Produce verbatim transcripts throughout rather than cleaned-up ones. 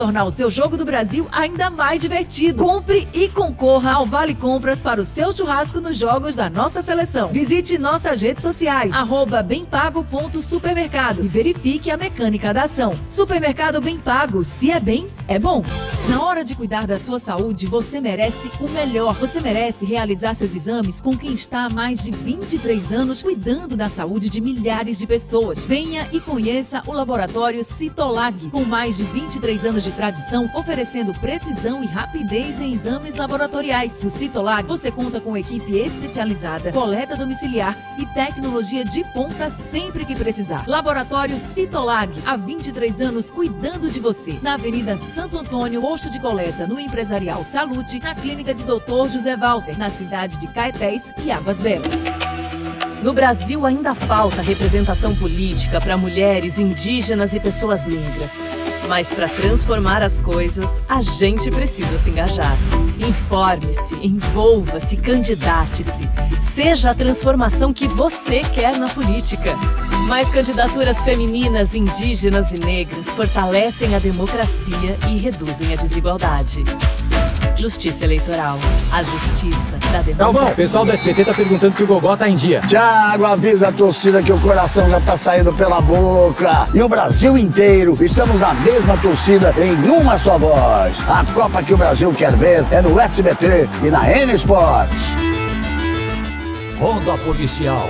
tornar o seu Jogo do Brasil ainda mais divertido. Compre e concorra ao Vale Compras para o seu churrasco nos jogos da nossa seleção. Visite nossas redes sociais, arroba bempago.supermercado e verifique a mecânica da ação. Supermercado Bem Pago, se é bem, é bom. Na hora de cuidar da sua saúde, você merece o melhor. Você merece realizar seus exames com quem está há mais de vinte e três anos cuidando da saúde de milhares de pessoas. Venha e conheça o laboratório Citolag, com mais de vinte e três anos de tradição, oferecendo precisão e rapidez em exames laboratoriais. No Citolag, você conta com equipe especializada, coleta domiciliar e tecnologia de ponta sempre que precisar. Laboratório Citolag, há vinte e três anos cuidando de você. Na Avenida Santo Antônio, posto de coleta no Empresarial Salute, na Clínica de doutor José Walter, na cidade de Caetés e Águas Belas. No Brasil ainda falta representação política para mulheres, indígenas e pessoas negras. Mas para transformar as coisas, a gente precisa se engajar. Informe-se, envolva-se, candidate-se. Seja a transformação que você quer na política. Mais candidaturas femininas, indígenas e negras fortalecem a democracia e reduzem a desigualdade. Justiça Eleitoral. A justiça da democracia. Calvão, o pessoal do S B T tá perguntando se o Gogó tá em dia. Thiago, avisa a torcida que o coração já tá saindo pela boca. E o Brasil inteiro, estamos na mesma torcida em uma só voz. A Copa que o Brasil quer ver é no S B T e na N Sports. Ronda Policial.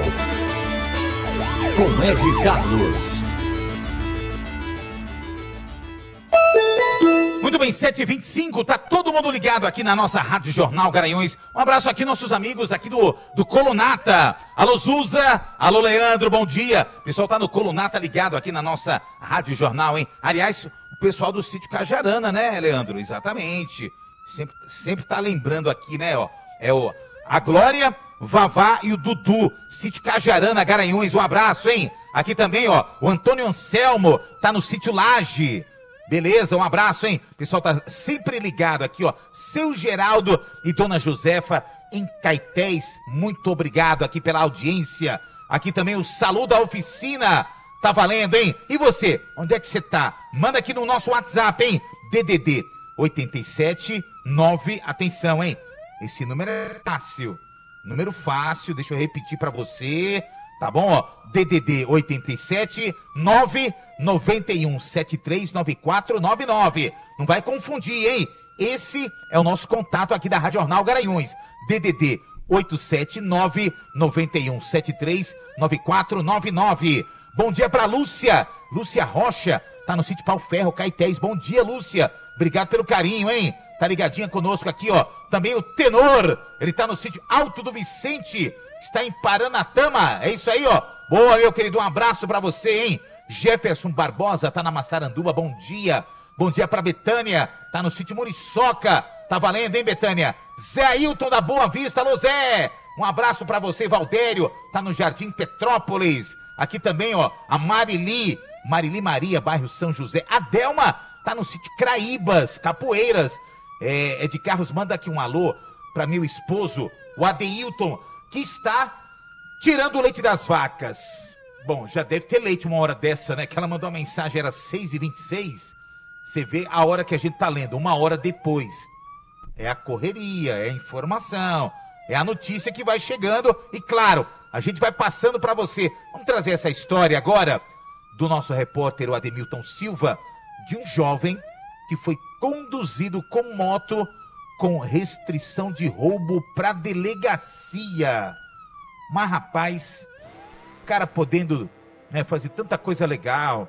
Com Ed Carlos. Muito bem, sete e vinte e cinco, tá todo mundo ligado aqui na nossa Rádio Jornal Garanhuns. Um abraço aqui, nossos amigos aqui do, do Colunata. Alô, Zuza. Alô, Leandro, bom dia. O pessoal tá no Colunata ligado aqui na nossa Rádio Jornal, hein? Aliás, o pessoal do sítio Cajarana, né, Leandro? Exatamente. Sempre, sempre tá lembrando aqui, né, ó. É o, a Glória, Vavá e o Dudu. Sítio Cajarana, Garanhuns, um abraço, hein? Aqui também, ó, o Antônio Anselmo tá no sítio Laje. Beleza, um abraço, hein? O pessoal tá sempre ligado aqui, ó. Seu Geraldo e Dona Josefa em Caetés. Muito obrigado aqui pela audiência. Aqui também o Salu da Oficina. Tá valendo, hein? E você? Onde é que você tá? Manda aqui no nosso WhatsApp, hein? D D D oito sete nove. Atenção, hein? Esse número é fácil. Número fácil, deixa eu repetir pra você. Tá bom, ó? D D D oito sete nove nove um sete três nove quatro nove nove. Não vai confundir, hein? Esse é o nosso contato aqui da Rádio Jornal Garanhuns. D D D oito sete nove nove um sete três nove quatro nove nove. Bom dia pra Lúcia. Lúcia Rocha, tá no sítio Pau Ferro, Caetés. Bom dia, Lúcia. Obrigado pelo carinho, hein? Tá ligadinha conosco aqui, ó. Também o Tenor, ele tá no sítio Alto do Vicente. Está em Paranatama, é isso aí, ó. Boa, meu querido, um abraço pra você, hein? Jefferson Barbosa tá na Massaranduba, bom dia. Bom dia pra Betânia, tá no sítio Muriçoca. Tá valendo, hein, Betânia? Zé Ailton da Boa Vista, alô, Zé. Um abraço pra você, Valdério, tá no Jardim Petrópolis. Aqui também, ó, a Marili, Marili Maria, bairro São José. A Delma tá no sítio Craíbas, Capoeiras. É, é de Carlos, manda aqui um alô pra meu esposo, o Adeilton, que está tirando o leite das vacas. Bom, já deve ter leite uma hora dessa, né? Que ela mandou uma mensagem, era seis e vinte e seis. Você vê a hora que a gente tá lendo, uma hora depois. É a correria, é a informação, é a notícia que vai chegando. E claro, a gente vai passando para você. Vamos trazer essa história agora do nosso repórter, o Ademilton Silva, de um jovem que foi conduzido com moto com restrição de roubo para delegacia. Mas, rapaz, o cara podendo, né, fazer tanta coisa legal,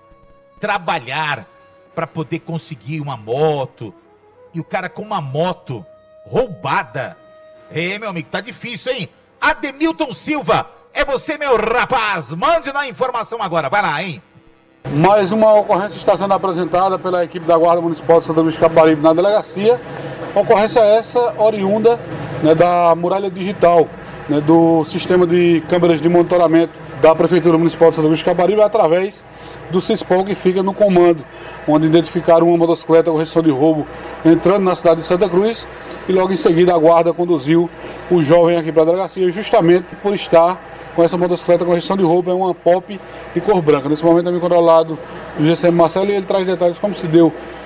trabalhar para poder conseguir uma moto, e o cara com uma moto roubada. É, meu amigo, tá difícil, hein? Ademilton Silva, é você, meu rapaz. Mande na informação agora, vai lá, hein? Mais uma ocorrência está sendo apresentada pela equipe da Guarda Municipal de Santa Luz Capibaribe na delegacia. Ocorrência essa oriunda, né, da muralha digital, né, do sistema de câmeras de monitoramento da Prefeitura Municipal de Santa Luz Capibaribe através do CISPOL, que fica no comando, onde identificaram uma motocicleta com restrição de roubo entrando na cidade de Santa Cruz, e logo em seguida a Guarda conduziu o jovem aqui para a delegacia justamente por estar com essa motocicleta com restrição de roubo. É uma Pop de cor branca. Nesse momento é me controlado o G C M Marcelo, e ele traz detalhes como se deu